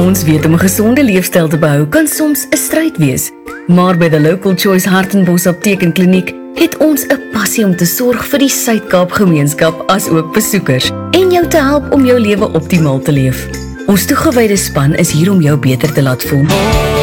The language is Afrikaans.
Ons weet om 'n gesonde leefstyl te behou kan soms 'n stryd wees, maar by The Local Choice Hartenbos Apteek en Kliniek het ons 'n passie om te sorg vir die Suid-Kaap gemeenskap as ook besoekers en jou te help om jou lewe optimaal te leef. Ons toegewyde span is hier om jou beter te laat voel.